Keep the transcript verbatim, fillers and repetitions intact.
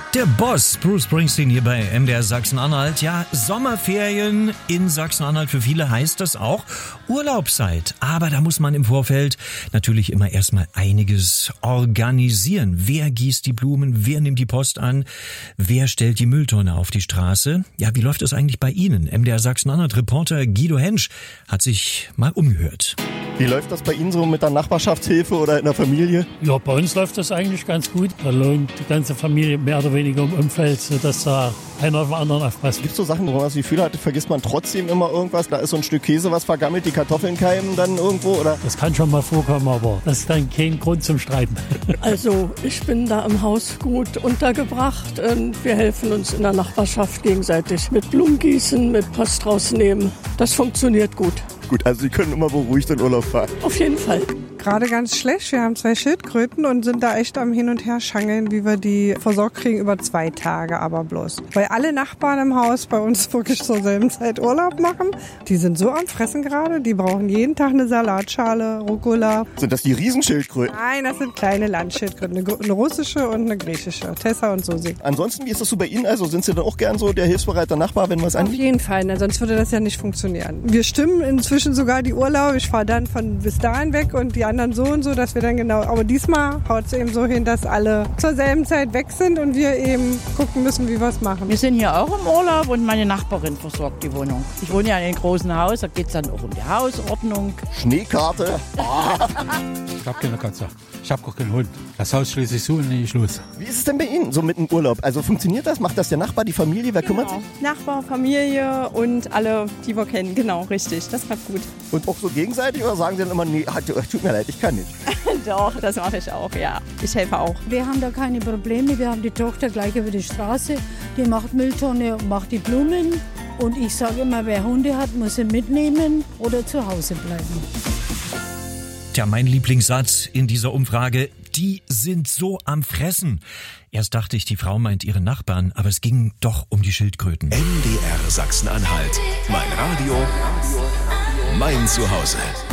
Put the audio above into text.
Der Boss, Bruce Springsteen hier bei M D R Sachsen-Anhalt. Ja, Sommerferien in Sachsen-Anhalt für viele heißt das auch Urlaubszeit. Aber da muss man im Vorfeld natürlich immer erstmal einiges organisieren. Wer gießt die Blumen? Wer nimmt die Post an? Wer stellt die Mülltonne auf die Straße? Ja, wie läuft das eigentlich bei Ihnen? M D R Sachsen-Anhalt-Reporter Guido Hensch hat sich mal umgehört. Wie läuft das bei Ihnen so mit der Nachbarschaftshilfe oder in der Familie? Ja, bei uns läuft das eigentlich ganz gut. Da lohnt die ganze Familie mehr oder weniger im Umfeld, sodass da einer auf den anderen aufpasst. Gibt es so Sachen, wo man das Gefühl hat, vergisst man trotzdem immer irgendwas? Da ist so ein Stück Käse, was vergammelt, die Kartoffeln keimen dann irgendwo, oder? Das kann schon mal vorkommen, aber das ist dann kein Grund zum Streiten. Also ich bin da im Haus gut untergebracht und wir helfen uns in der Nachbarschaft gegenseitig mit Blumengießen, mit Post rausnehmen. Das funktioniert gut. Gut, also Sie können immer beruhigt in Urlaub fahren. Auf jeden Fall. Gerade ganz schlecht. Wir haben zwei Schildkröten und sind da echt am Hin- und Her-Schangeln, wie wir die versorgt kriegen über zwei Tage aber bloß. Weil alle Nachbarn im Haus bei uns wirklich zur selben Zeit Urlaub machen. Die sind so am Fressen gerade, die brauchen jeden Tag eine Salatschale, Rucola. Sind das die Riesenschildkröten? Nein, das sind kleine Landschildkröten, eine, eine russische und eine griechische, Tessa und Susi. Ansonsten, wie ist das so bei Ihnen? Also sind Sie dann auch gern so der hilfsbereite Nachbar, wenn was Auf anliegt? jeden Fall, ne? Sonst würde das ja nicht funktionieren. Wir stimmen inzwischen sogar die Urlaube. Ich fahre dann von bis dahin weg und die anderen so und so, dass wir dann genau, aber diesmal haut es eben so hin, dass alle zur selben Zeit weg sind und wir eben gucken müssen, wie wir es machen. Wir sind hier auch im Urlaub und meine Nachbarin versorgt die Wohnung. Ich wohne ja in einem großen Haus, da geht es dann auch um die Hausordnung. Schneekarte. Ich habe keine Katze. Ich habe auch keinen Hund. Das Haus schließe ich so und nicht los. Wie ist es denn bei Ihnen so mit dem Urlaub? Also funktioniert das? Macht das der Nachbar, die Familie? Wer kümmert Genau. sich? Nachbar, Familie und alle, die wir kennen. Genau, richtig. Das klappt gut. Und auch so gegenseitig oder sagen Sie dann immer, nee, tut mir leid, ich kann nicht? Doch, das mache ich auch, ja. Ich helfe auch. Wir haben da keine Probleme. Wir haben die Tochter gleich über die Straße. Die macht Mülltonne und macht die Blumen. Und ich sage immer, wer Hunde hat, muss sie mitnehmen oder zu Hause bleiben. Tja, mein Lieblingssatz in dieser Umfrage: Die sind so am Fressen. Erst dachte ich, die Frau meint ihre Nachbarn, aber es ging doch um die Schildkröten. M D R Sachsen-Anhalt. Mein Radio, mein Zuhause.